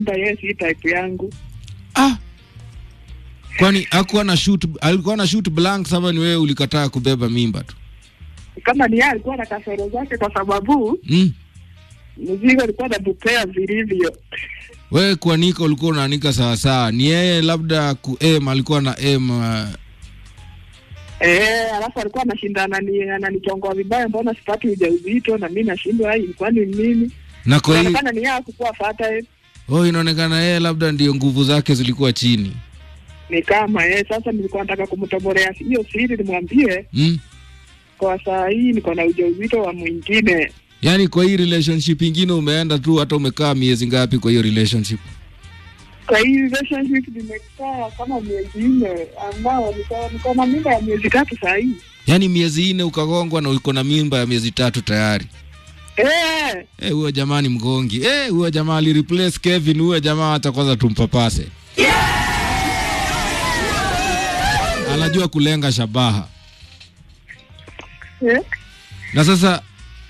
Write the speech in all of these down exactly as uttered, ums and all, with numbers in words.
Yes, hii type yangu. Ah. Kwani hakuwa na shoot, alikuwa na shoot blank sababu ni wewe ulikataa kubeba mimba tu? Kama ni yeye alikuwa na kasoro zake kwa sababu Mm. mzigo alikuwa anapokea vilivyo. Wewe kuanika ulikuwa unaanika sawa sawa. Ni yeye labda ku aim alikuwa na aim uh... Eh, alafu alikuwa anashindana ni ananichongoa vibaya mbona sipati ujauzito na mimi nashindwa hii ilikuwa ni nini? Na kwa hiyo inaonekana ni yeye hakuwa fertile. Oh, inaonekana yeye labda ndio nguvu zake zilikuwa chini. Ni kama yeye sasa nilikuwa nataka kumtoborea hiyo siri nimwambie. Mm. Kwa saa hii niko na ujauzito wa mwingine. Yaani kwa hii relationship nyingine umeenda tu hata umekaa miezi ngapi kwa hiyo relationship? Kwa hii relationship nimekaa kama miezi nne ambao niko na mimba ya miezi tatu saa hii. Yaani miezi nne ukagongwa na uko na mimba ya miezi tatu tayari. Eh. Eh, huyo jamani mgongi. Eh, huyo jamaa ali replace Kevin, huyo jamaa hata kwanza tumpapase. Yeah! Anajua kulenga shabaha. Yeah. Na sasa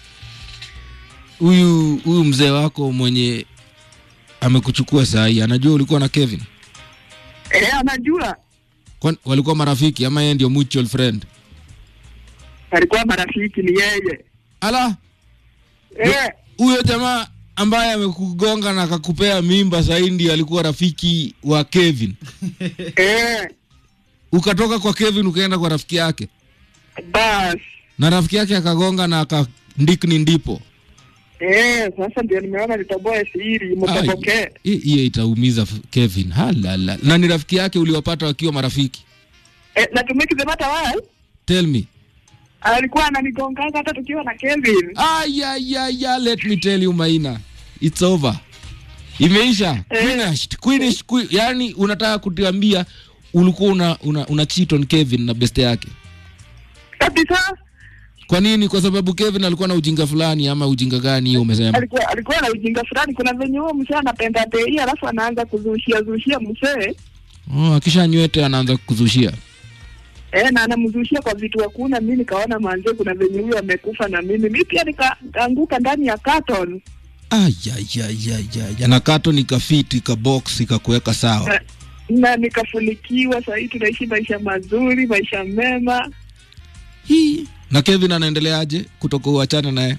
huyu huyu mzee wako mwenye amekuchukua saa hii anajua ulikuwa na Kevin? Eh, anajua. Kwa walikuwa marafiki ama yeye ndio mutual friend? Alikuwa marafiki ni yeye. Ala. Eh, huyo jamaa ambaye amekugonga na akakupea mimba saa hii ndio alikuwa rafiki wa Kevin. Eh. Ukatoka kwa Kevin ukaenda kwa rafiki yake. Bas. Na rafiki yake akagonga na akandikni ndipo. Eh, sasa ndio nimeona nitoboe siri, mtapokea. Hiyo itaumiza Kevin. Halala. Na ni rafiki yake uliwapata wakiwa marafiki? Eh, na tumeki the matter why? Tell me. Alikuwa ananigonga hata tukiwa na Kevin. Ay ay ay, ay let me tell you Maina. It's over. Imeisha. Eh. Finished. Finished. Qu yani unataka kutiambia ulikuwa una una, una cheat on Kevin na best yake? Kabisa. Kwa nini? Kwa sababu Kevin alikuwa na ujinga fulani ama ujinga gani hiyo umesema? Alikuwa alikuwa na ujinga fulani, kuna venye huo msee anapenda tei alafu anaanza kuzushia zushia msee. Oh, akisha nywete anaanza kuzushia. Eh, na anamzushia kwa vitu hakuna. Mimi nikaona manze kuna venye huyo amekufa na mimi mimi pia nikaanguka ndani ya carton. Ay ay ay ay. Na carton ikafiti ka box ikakuweka sawa. Na, na nikafunikiwa. Sasa hivi tunaishi maisha mazuri, maisha mema. Hii. Na Kevin anaendeleaje kutoka uachane naye?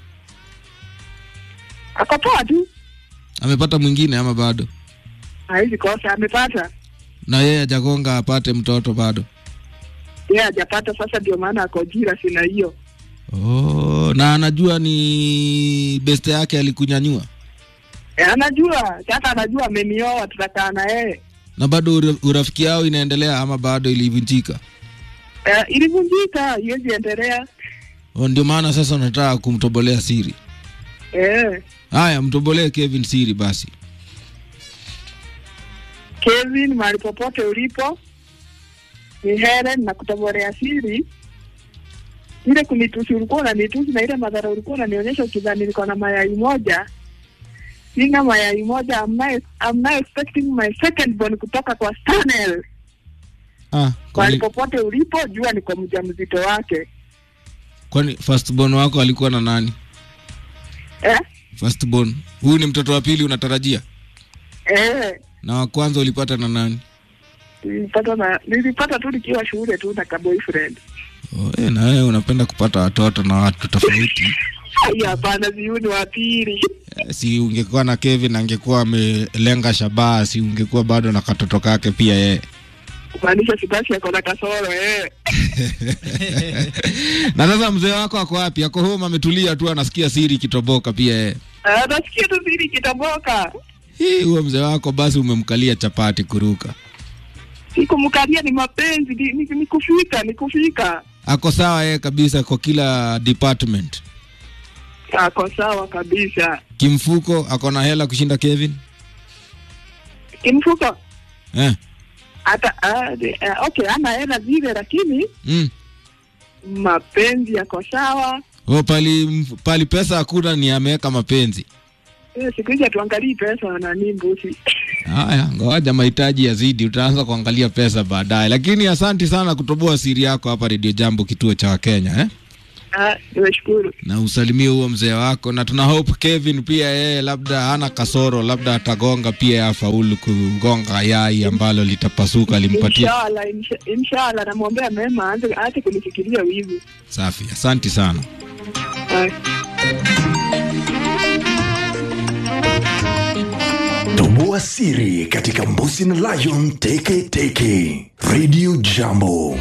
Akapoa tu. Amepata mwingine ama bado? Haizi kosa amepata. Na yeye hajagonga apate mtoto bado? Yeye hajapata, sasa ndio maana ako jira sina hiyo. Oh, na anajua ni best yake alikunyanyua? Eh, anajua, sasa anajua amenioa tutakaa na yeye. Na bado urafiki yao inaendelea ama bado ilivunjika? Eh, ilivunjika, hiyo endelea. Oh, ndio maana sasa unataka kumtobolea siri. Eh. Haya, mtobolee Kevin siri basi. Kevin, mahali popote ulipo, ni Helen na kutobolea siri. Ile kunitusi ulikuwa unanitusi na ile madhara ulikuwa unanionyesha ukidhani nilikuwa na mayai moja. Sina mayai moja. I'm not, I'm not expecting my second born kutoka kwa Stanel. Ah, mahali popote ulipo jua niko mjamzito wake. Kwani first born wako alikuwa na nani? Eh? First born. Huyu ni mtoto wa pili unatarajia? Eh. Na wa kwanza ulipata na nani? Nilipata na nilipata tu nikiwa shule tu na boyfriend. Oh, eh, na wewe unapenda kupata watoto na watu tofauti. Ai hapana, ziuni wa pili. Eh, si ungekuwa na Kevin angekuwa amelenga shabaha, si ungekuwa bado na katoto kake pia yeye. Maanisha sibasi yako na kasoro eh. Na sasa mzee wako ako wapi? Ako home ametulia tu anasikia siri kitoboka pia yeye. Ah, nasikia tu siri kitoboka. Hii huyo mzee wako basi umemkalia chapati kuruka. Sikumkalia, ni mapenzi, ni, ni, ni kufika, ni kufika. Ako sawa yeye kabisa kwa kila department. Ako sawa kabisa. Kimfuko ako na hela kushinda Kevin? Kimfuko? Eh. Ata uh, okay, ana hela vile lakini mm. mapenzi yako sawa. Oh, pali pali pesa hakuna, ni ameweka mapenzi. Eh, siku hizi tuangalie pesa na nini mbusi. Haya, ngoja mahitaji yazidi utaanza kuangalia pesa baadaye. Lakini asante sana kutoboa siri yako hapa Radio Jambo, kituo cha Kenya eh. Ah, nimeshukuru. Na usalimie huo mzee wako, na tuna hope Kevin pia yeye labda hana kasoro, labda atagonga pia afaulu kugonga yai ambalo litapasuka limpatie. Inshallah, inshallah namwombea mema, aanze aache kunifikiria wivu. Safi, asante sana. Ah. Toboa siri katika Mbusi na Lion Teke Teke Radio Jambo.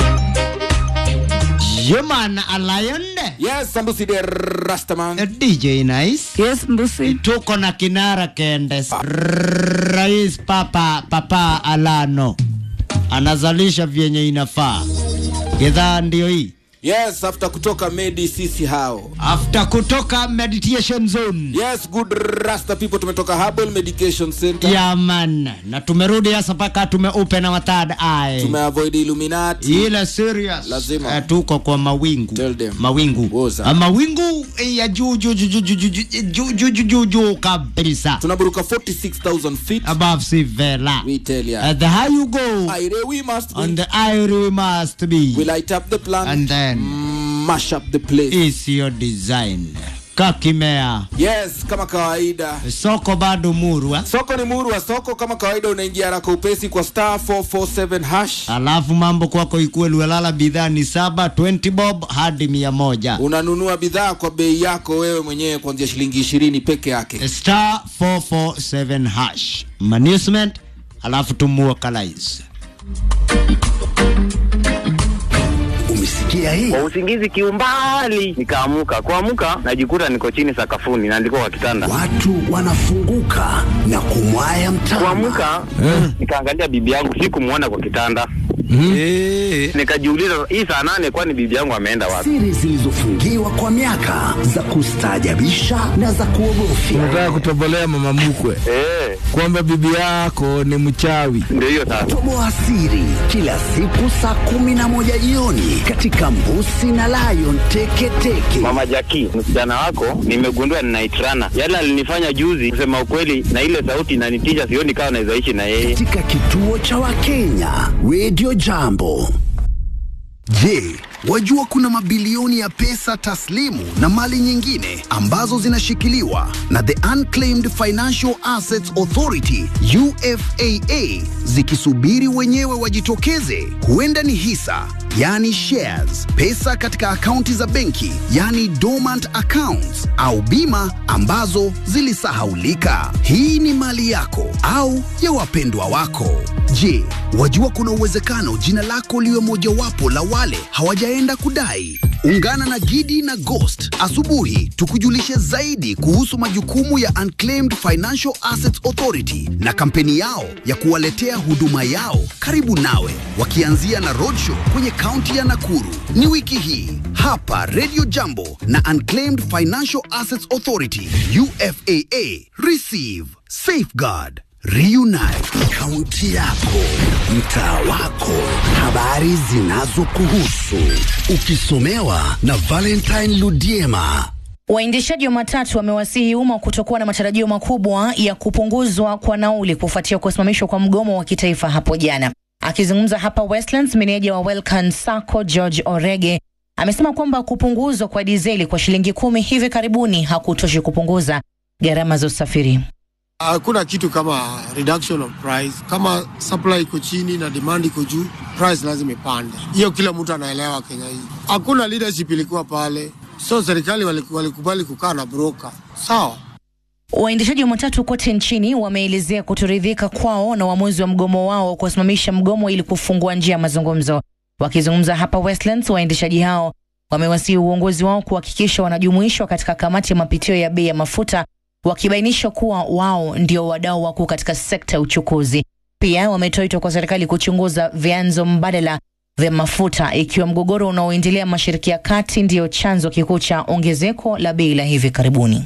Human Lion. Yes, Mbusi the Rastaman. D J Nice. Yes, Mbusi. Tuko na kinara Kendes. Rais Papa Papa Alano anazalisha vyenye inafaa. Gedha ndio hii. Yes, after kutoka Medi sisi hao. After kutoka Meditation Zone. Yes, good Rasta people, tumetoka Herbal Medication Center. Yeah man, na tumerudi hasa paka tumeopen our third eye. Tumeavoid Illuminati. Ile serious. Lazima. Uh, tuko kwa mawingu. Tell them. Mawingu. Uh, mawingu ya juu juu juu juu juu juu juu juu juu juu kabisa. Tunaburuka forty-six thousand feet above sea level. We tell ya. Uh, the higher you go, higher we must be. On the higher we must be. We light up the plant. And then mash up the place. Is your design. Kakimea. Yes, kama kawaida. Soko bado murwa. Soko ni murwa. Soko kama kawaida unaingia haraka upesi kwa star four four seven hash. Alafu mambo kwako ikuwe luelala bidhaa ni saba, twenty bob hadi mia moja. Unanunua bidhaa kwa bei yako wewe mwenyewe kuanzia shilingi ishirini peke yake. Star four four seven hash. Management. Alafu tumuokalize. Umesikia hii? Kwa usingizi kiumbali nikaamuka. Kuamuka najikuta niko chini sakafuni na ndiko kwa kitanda. Watu wanafunguka na kumwaya mtama. Kuamuka eh, nikaangalia bibi yangu, sikumuona kwa kitanda. Mm-hmm. Eh, nikajiuliza hii saa nane kwani bibi yangu ameenda wapi? Siri zilizofungiwa kwa miaka za kustaajabisha na za kuogofya. Unataka kutobolea mama mkwe eh, kwamba bibi yako ni mchawi? Ndio hiyo sasa. Toboa siri kila siku saa kumi na moja jioni katika Mbusi na Lion Teke Teke. Mama Jackie, msichana wako nimegundua ni night runner. Yale alinifanya juzi, kusema ukweli, na ile sauti inanitisha, sioni kama naweza ishi na yeye. Katika kituo cha Wakenya Radio Jambo. Je, wajua kuna mabilioni ya pesa taslimu na mali nyingine ambazo zinashikiliwa na the Unclaimed Financial Assets Authority U F A A zikisubiri wenyewe wajitokeze? Huenda ni hisa, yani shares, pesa katika akaunti za benki, yani dormant accounts, au bima ambazo zilisahaulika. Hii ni mali yako au ya wapendwa wako. Je, wajua kuna uwezekano jina lako liwe mojawapo la wale hawajaenda kudai? Ungana na Gidi na Ghost asubuhi tukujulishe zaidi kuhusu majukumu ya Unclaimed Financial Assets Authority na kampeni yao ya kuwaletea huduma yao karibu nawe, wakianzia na roadshow kwenye kaunti ya Nakuru. Ni wiki hii hapa Radio Jambo na Unclaimed Financial Assets Authority U F A A. Receive, safeguard, reunite. Kaunti yako, mtaa wako, habari zinazokuhusu, ukisomewa na Valentine Ludiema. Waendeshaji wa matatu wamewasihi umma kutokuwa na matarajio makubwa ya kupunguzwa kwa nauli kufuatia kusimamishwa kwa mgomo wa kitaifa hapo jana. Akizungumza hapa Westlands, meneja wa Welcan Sacco George Orege amesema kwamba kupunguzwa kwa dizeli kwa shilingi kumi hivi karibuni hakutoshi kupunguza gharama za usafiri. Hakuna kitu kama reduction of price. Kama supply iko chini na demand iko juu, price lazima ipande. Hiyo kila mtu anaelewa Kenya hii. Hakuna leadership ilikuwa pale. So serikali walikubali kukaa na broker. Sawa. Waendeshaji wa matatu kote nchini wameelezea kutoridhika kwao na uamuzi wa mgomo wao kusimamisha mgomo ili kufungua njia ya mazungumzo. Wakizungumza hapa Westlands, waendeshaji hao wamewasihi uongozi wao kuhakikisha wanajumuishwa katika kamati ya mapitio ya bei ya mafuta, wakibainisha kuwa wao ndio wadau wakuu katika sekta ya uchukuzi. Pia wametoa wito kwa serikali kuchunguza vyanzo mbadala vya mafuta, ikiwa mgogoro unaoendelea Mashariki ya Kati ndio chanzo kikuu cha ongezeko la bei la hivi karibuni.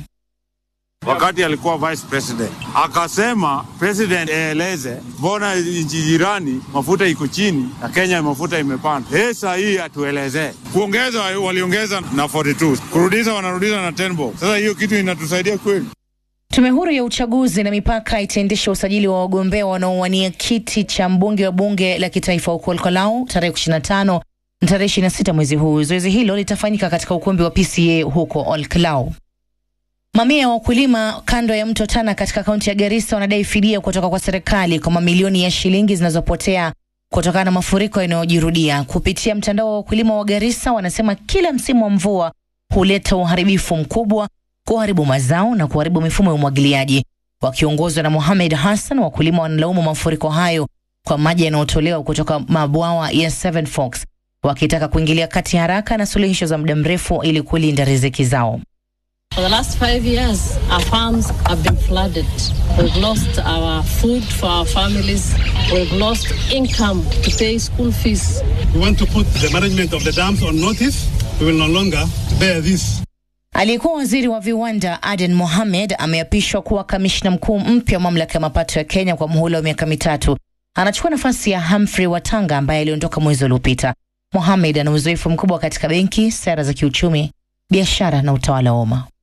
Wakati alikuwa vice president akasema president eleze mbona nchi jirani mafuta iko chini na Kenya mafuta imepanda. Pesa hii atueleze. Kuongeza waliongeza na forty-two, kurudisha wanarudisha na ten bob. Sasa hiyo kitu inatusaidia kweli? Tume huru ya uchaguzi na mipaka itaendesha usajili wa wagombea wanaowania kiti cha mbunge wa bunge la kitaifa huko Olkalau tarehe ishirini na tano tarehe ishirini na sita mwezi huu. Zoezi hilo litafanyika katika ukumbi wa P C A huko Olkalau. Mamia ya wakulima kando ya mto Tana katika kaunti ya Garissa wanadai fidia kutoka kwa serikali kwa mamilioni ya shilingi zinazopotea kutokana na mafuriko yanayojirudia. Kupitia mtandao wa wakulima wa Garissa, wanasema kila msimu wa mvua huleta uharibifu mkubwa, kuharibu mazao na kuharibu mifumo ya umwagiliaji. Wakiongozwa na Mohamed Hassan, wakulima wanalaumu mafuriko hayo kwa maji yanayotolewa kutoka mabwawa ya Seven Forks, wakitaka kuingilia kati haraka na suluhisho za muda mrefu ili kulinda riziki zao. For the last five years, our farms have been flooded. We've lost our food for our families. We've lost income to pay school fees. We want to put the management of the dams on notice. We will no longer bear this. Aliyekuwa waziri wa viwanda Aden Mohamed ameapishwa kuwa kamishna mkuu mpya wa mamlaka ya mapato ya Kenya kwa muhula wa miaka mitatu. Anachukua nafasi ya Humphrey Watanga ambaye aliondoka mwezi uliopita. Mohamed ana uzoefu mkubwa katika benki, sera za kiuchumi, biashara na utawala wa umma.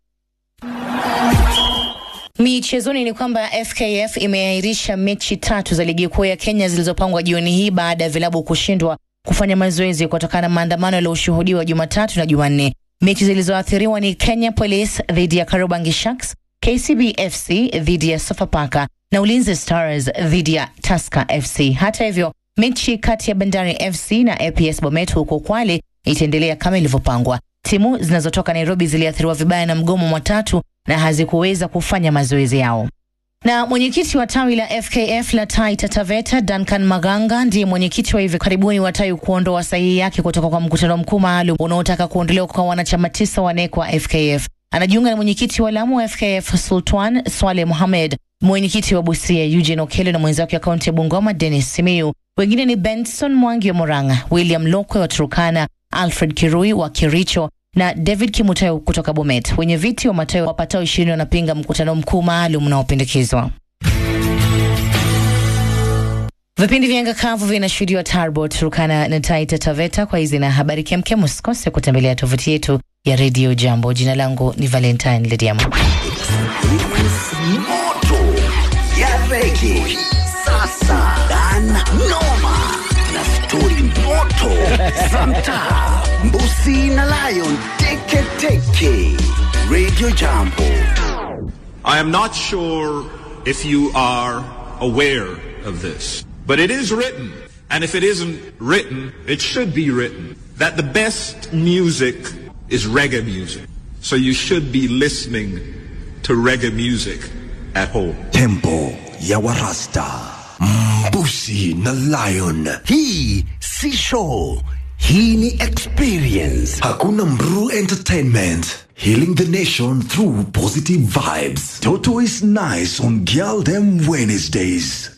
Michezoni ni kwamba F K F imeahirisha mechi tatu za ligi kuu ya Kenya zilizopangwa jioni hii baada ya vilabu kushindwa kufanya mazoezi kutokana na maandamano yaliyoshuhudiwa Jumatatu na Jumanne. Mechi zilizoathiriwa ni Kenya Police dhidi ya Kariobangi Sharks, K C B F C dhidi ya Sofapaka na Ulinzi Stars dhidi ya Tusker F C. Hata hivyo, mechi kati ya Bandari F C na A P S Bomet huko Kwale itaendelea kama ilivyopangwa. Timu zinazotoka Nairobi ziliathiriwa vibaya na mgomo wa tatu na hazikuweza kufanya mazoezi yao. Na mwenyekiti wa tawi la F K F la Taita Taveta, Duncan Maganga, ndiye mwenyekiti wa hivi karibuni wa tawi kuondoa sahihi yake kutoka kwa mkutano mkuu maalum unaotaka kuondolewa kwa wanachama tisa wa N E C wa F K F. Anajiunga na mwenyekiti wa Lamu wa F K F Sultan Swale Mohamed, mwenyekiti wa Busia Eugene Okelo na mwenzake wa kaunti ya Bungoma Dennis Simiyu. Wengine ni Benson Mwangi wa Murang'a, William Lokwe wa Turkana, Alfred Kirui wa Kericho na David Kimutayo kutoka Bomet. Wenye viti wa matawi wapatao ishirini wanapinga mkutano mkuu maalum unaopendekezwa. Vipindi vya anga kavu vinashuhudiwa Tarbo, Turkana na Taita Taveta. Kwa hizi na habari kemkem, usikose kutembelea tovuti yetu ya Radio Jambo. Jina langu ni Valentine Lediamo. Moto ya reggae sasa Dan Noma na story moto Santa Mbusi na Lion Teke Teke Radio Jambo. I am not sure if you are aware of this, but it is written, and if it isn't written, it should be written, that the best music is reggae music. So you should be listening to reggae music at home. Tempo ya Warasta, Mbusi na Lion. Hii si show, hii ni experience. Hakuna Mru Entertainment, healing the nation through positive vibes. Toto is nice on Girl Dem Wednesdays.